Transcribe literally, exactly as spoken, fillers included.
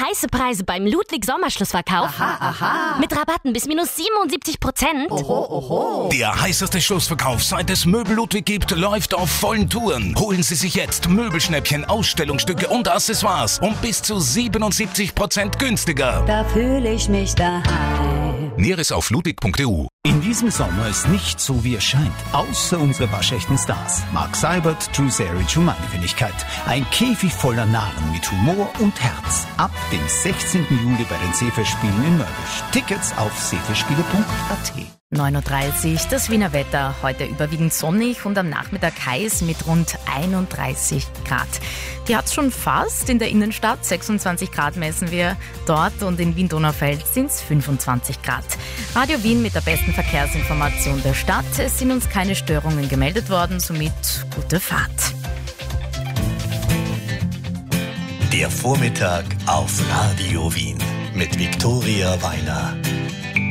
heiße Preise beim Ludwig Sommerschlussverkauf. Aha, aha. Mit Rabatten bis minus siebenundsiebzig Prozent. Oho, oho. Der heißeste Schlussverkauf, seit es Möbel Ludwig gibt, läuft auf vollen Touren. Holen Sie sich jetzt Möbelschnäppchen, Ausstellungsstücke und Accessoires um bis zu siebenundsiebzig Prozent günstiger. Da fühle ich mich daheim. Näheres auf ludwig punkt e u. In diesem Sommer ist nicht so, wie es scheint. Außer unsere waschechten Stars. Mark Seibert, Drew Sarich und meine Wenigkeit. Ein Käfig voller Narren mit Humor und Herz. Ab dem sechzehnten Juli bei den Seefestspielen in Mörbisch. Tickets auf seefestspiele punkt a t. neun Uhr dreißig, das Wiener Wetter. Heute überwiegend sonnig und am Nachmittag heiß mit rund einunddreißig Grad. Die hat es schon fast in der Innenstadt. sechsundzwanzig Grad messen wir dort und in Wien-Donaufeld sind es fünfundzwanzig Grad. Radio Wien mit der besten Verkehrsinformation der Stadt. Es sind uns keine Störungen gemeldet worden, somit gute Fahrt. Der Vormittag auf Radio Wien mit Viktoria Weiner.